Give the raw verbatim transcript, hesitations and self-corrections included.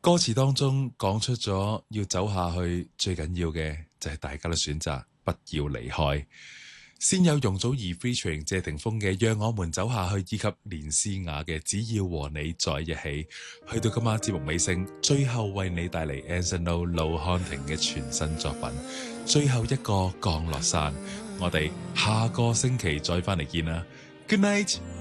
歌詞當中講出咗要走下去，最緊要嘅就係大家都選擇不要離開。先有容祖兒 featuring 謝霆鋒嘅《讓我們走下去》，以及連詩雅嘅《只要和你在一起》。去到今晚節目尾聲，最後為你帶嚟 Anson Lo 盧瀚霆嘅全新作品《最後一個降落傘》。我哋下個星期再翻嚟見啦，Good night。